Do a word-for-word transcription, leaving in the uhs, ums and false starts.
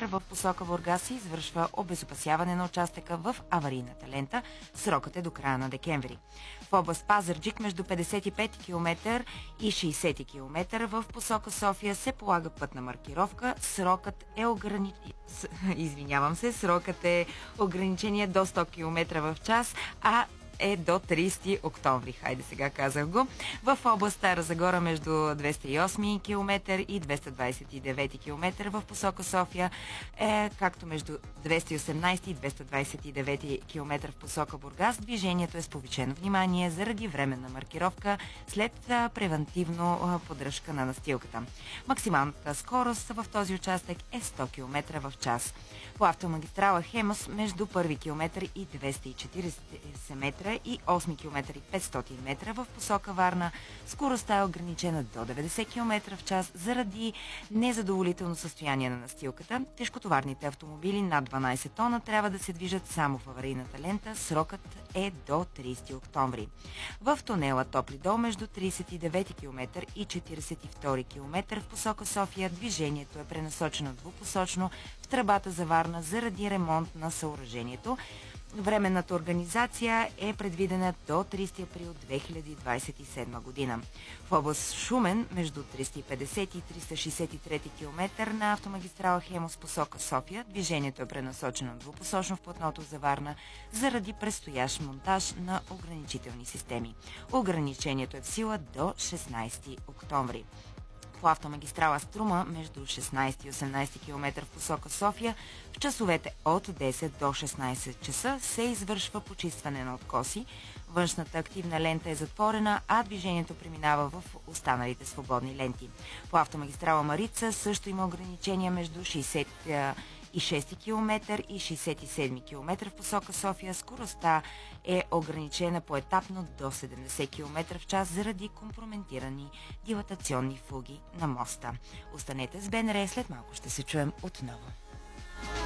км в посока Бургас се извършва обезопасяване на участъка в аварийната лента. Срокът е до края на декември. В област Пазарджик между петдесет и пети км и шейсети км в посока София се полага пътна маркировка. Срокът е ограничен. Извинявам се, срокът е ограничение до сто км в час, а е до трийсети октомври. Хайде, сега казах го. В област Стара Загора между двеста и осми км и двеста двадесет и девети км в посока София, е, както между двеста и осемнадесети и двеста двадесет и девети км в посока Бургас, движението е с повишено внимание заради временна маркировка след превентивно поддръжка на настилката. Максималната скорост в този участък е сто км в час. По автомагистрала Хемос между първи километър и двеста и четиридесет метра и осми км и петстотин метра в посока Варна скоростта е ограничена до деветдесет км в час заради незадоволително състояние на настилката. Тежкотоварните автомобили над дванадесет тона трябва да се движат само в аварийната лента. Срокът е до трийсети октомври. В тунела Топли дол между тридесет и девети км и четиридесет и втори км в посока София движението е пренасочено двупосочно в тръбата за Варна заради ремонт на съоръжението. Временната организация е предвидена до тридесети април две хиляди двадесет и седма година. В област Шумен между триста и петдесети и триста шейсет и трети км на автомагистрала Хемос посока София движението е пренасочено двупосочно в платното за Варна заради предстоящ монтаж на ограничителни системи. Ограничението е в сила до шестнадесети октомври. По автомагистрала Струма между шестнадесети и осемнадесети км в посока София в часовете от десет до шестнадесет часа се извършва почистване на откоси. Външната активна лента е затворена, а движението преминава в останалите свободни ленти. По автомагистрала Марица също има ограничения между шейсети и шести км и шейсет и седми км в посока София. Скоростта е ограничена поетапно до седемдесет км в час заради компрометирани дилатационни фуги на моста. Останете с БНР, след малко ще се чуем отново.